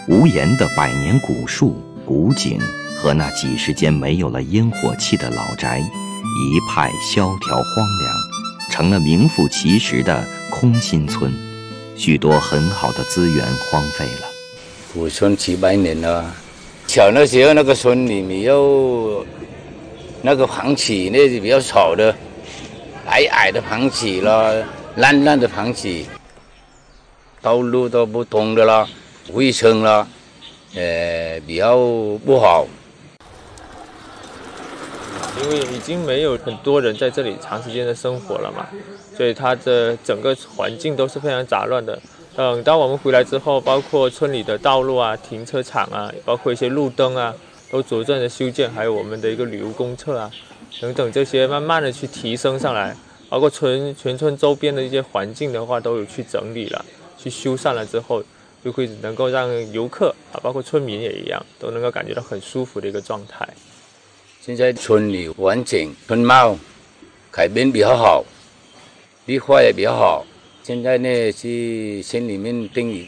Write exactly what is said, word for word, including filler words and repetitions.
无言的百年古树、古井和那几十间没有了烟火气的老宅，一派萧条荒凉，成了名副其实的空心村。许多很好的资源荒废了。 古村几百年了，小的时候那个村里面有那个房子，那是比较吵的，矮矮的房子啦，烂烂的房子，道路都不通的啦，卫生啦，呃，比较不好。 因为已经没有很多人在这里长时间的生活了嘛，所以它的整个环境都是非常杂乱的。等当我们回来之后，包括村里的道路啊、停车场啊，包括一些路灯啊，都逐渐的修建，还有我们的一个旅游公厕啊，等等这些慢慢的去提升上来，包括村全村周边的一些环境的话，都有去整理了，去修缮了之后，就会能够让游客啊，包括村民也一样，都能够感觉到很舒服的一个状态。 现在村里环境、村貌改变比较好，绿化也比较好。现在呢是县里面定